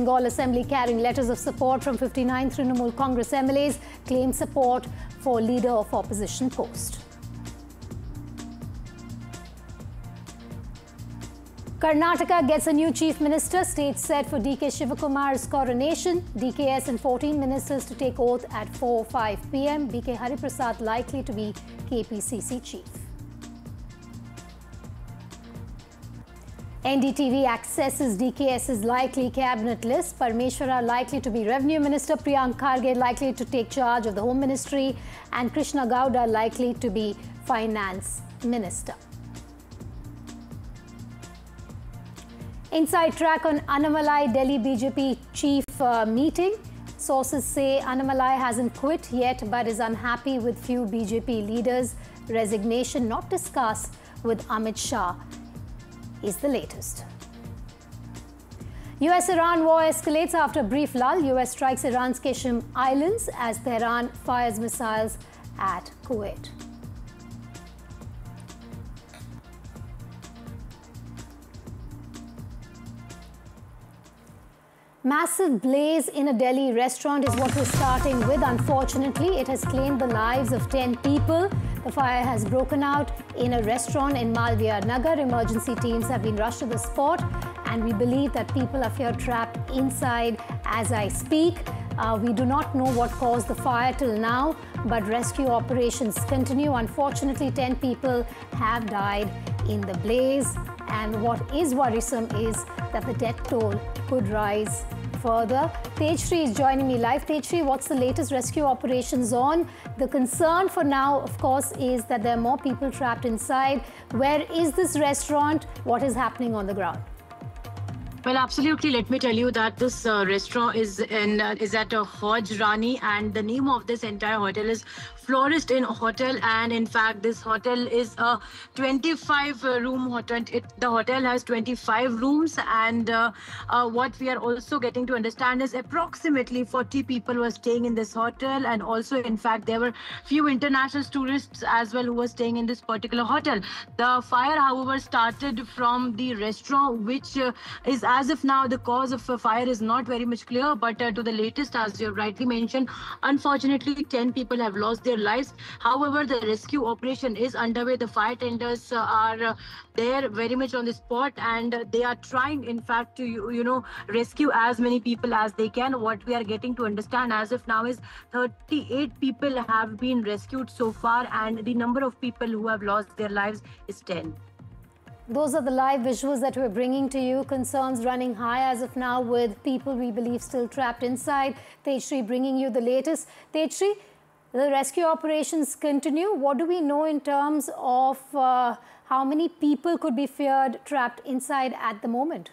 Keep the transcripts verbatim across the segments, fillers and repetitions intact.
Bengal Assembly carrying letters of support from fifty-nine Trinamool Congress M L As claim support for leader of opposition post. Karnataka gets a new chief minister. Stage set for D K Shivakumar's coronation. D K S and fourteen ministers to take oath at four oh five p m B K Hariprasad likely to be K P C C chief. N D T V accesses D K S's likely cabinet list. Parameshwara likely to be Revenue Minister. Priyank Kharge likely to take charge of the Home Ministry. And Krishna Gowda likely to be Finance Minister. Inside track on Annamalai Delhi B J P chief uh, meeting. Sources say Annamalai hasn't quit yet but is unhappy with few B J P leaders. Resignation not discussed with Amit Shah is the latest. U S-Iran war escalates after a brief lull. U S strikes Iran's Qasem Islands as Tehran fires missiles at Kuwait. Massive blaze in a Delhi restaurant is what we're starting with. Unfortunately, it has claimed the lives of ten people. The fire has broken out in a restaurant in Malviya Nagar. Emergency teams have been rushed to the spot, and we believe that people are here trapped inside as I speak. Uh, we do not know what caused the fire till now, but rescue operations continue. Unfortunately, ten people have died in the blaze, and what is worrisome is that the death toll could rise further. Tejshri is joining me live. Tejshri, what's the latest rescue operations on? The concern for now, of course, is that there are more people trapped inside. Where is this restaurant? What is happening on the ground? Well, absolutely. Let me tell you that this uh, restaurant is in uh, is at a Hoj Rani, and the name of this entire hotel is Florist Inn Hotel. And in fact, this hotel is a twenty-five room hotel. It, the hotel has twenty-five rooms, and uh, uh, what we are also getting to understand is approximately forty people were staying in this hotel, and also, in fact, there were few international tourists as well who were staying in this particular hotel. The fire, however, started from the restaurant, which uh, is as of now the cause of a fire is not very much clear. But uh, to the latest, as you rightly mentioned, unfortunately, ten people have lost their lives. However, the rescue operation is underway. The fire tenders uh, are uh, there very much on the spot, and uh, they are trying, in fact, to you, you know rescue as many people as they can. What we are getting to understand as of now is thirty-eight people have been rescued so far, and the number of people who have lost their lives is ten. Those are the live visuals that we're bringing to you. Concerns running high as of now with people we believe still trapped inside. Tejshri bringing you the latest. Tejshri, the rescue operations continue. What do we know in terms of uh, how many people could be feared trapped inside at the moment?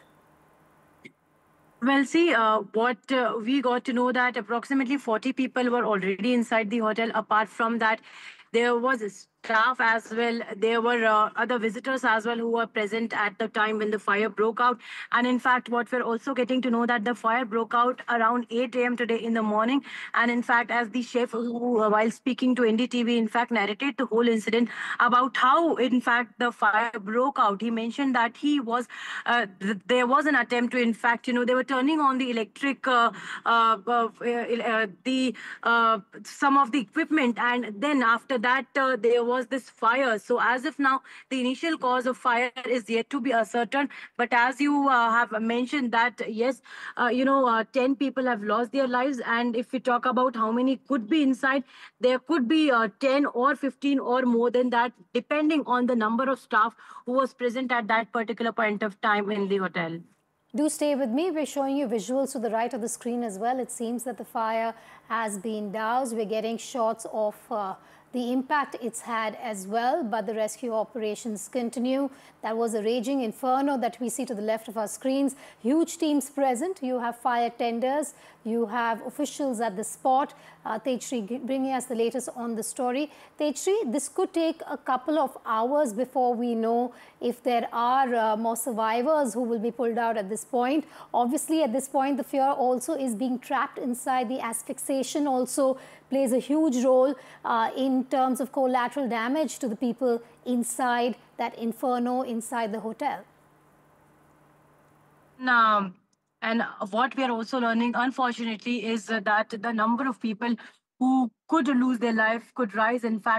Well, see, uh, what uh, we got to know that approximately forty people were already inside the hotel. Apart from that, there was a staff as well. There were uh, other visitors as well who were present at the time when the fire broke out. And in fact, what we're also getting to know that the fire broke out around eight A M today in the morning. And in fact, as the chef who, uh, while speaking to N D T V, in fact, narrated the whole incident about how, in fact, the fire broke out. He mentioned that he was, uh, th there was an attempt to, in fact, you know, they were turning on the electric, uh, uh, uh, uh, the uh, some of the equipment. And then after that, uh, there was was this fire. So as of now, the initial cause of fire is yet to be ascertained. But as you uh, have mentioned that, yes, uh, you know, uh, ten people have lost their lives. And if we talk about how many could be inside, there could be uh, ten or fifteen or more than that, depending on the number of staff who was present at that particular point of time in the hotel. Do stay with me. We're showing you visuals to the right of the screen as well. It seems that the fire has been doused. We're getting shots of uh, the impact it's had as well, but the rescue operations continue. That was a raging inferno that we see to the left of our screens. Huge teams present. You have fire tenders. You have officials at the spot. Uh, Tejshri bringing us the latest on the story. Tejshri, this could take a couple of hours before we know if there are uh, more survivors who will be pulled out at this point. Obviously, at this point, the fear also is being trapped inside. The asphyxiation also plays a huge role uh, in terms of collateral damage to the people inside that inferno inside the hotel. No. And what we are also learning, unfortunately, is that the number of people who could lose their life could rise. In fact,